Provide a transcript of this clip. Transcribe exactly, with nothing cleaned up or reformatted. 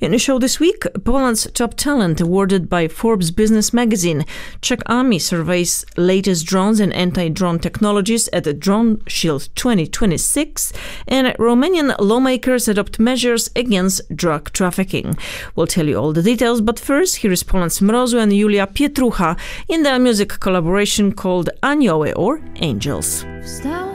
In the show this week, Poland's top talent awarded by Forbes Business magazine. Czech Army surveys latest drones and anti-drone technologies at the Drone Shield twenty twenty-six, and Romanian lawmakers adopt measures against drug trafficking. We'll tell you all the details, but first, here is Poland's Mrozu and Julia Pietrucha in their music collaboration called Anioły or Angels.